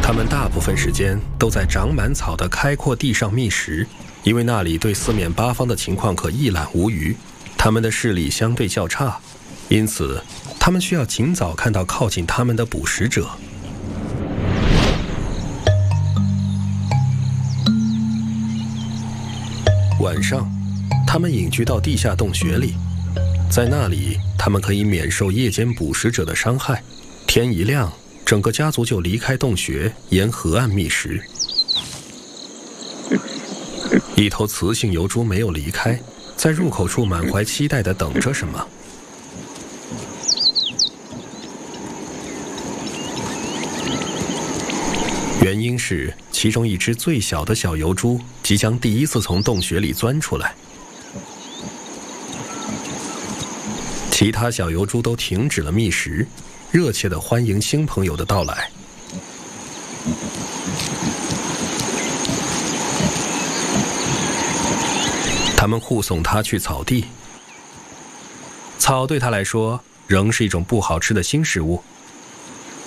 他们大部分时间都在长满草的开阔地上觅食，因为那里对四面八方的情况可一览无余。他们的视力相对较差，因此他们需要尽早看到靠近他们的捕食者。晚上，他们隐居到地下洞穴里，在那里，他们可以免受夜间捕食者的伤害。天一亮，整个家族就离开洞穴，沿河岸觅食。一头雌性疣猪没有离开，在入口处满怀期待地等着什么。原因是其中一只最小的小疣猪即将第一次从洞穴里钻出来，其他小疣猪都停止了觅食，热切地欢迎新朋友的到来。他们护送他去草地。草对他来说仍是一种不好吃的新食物，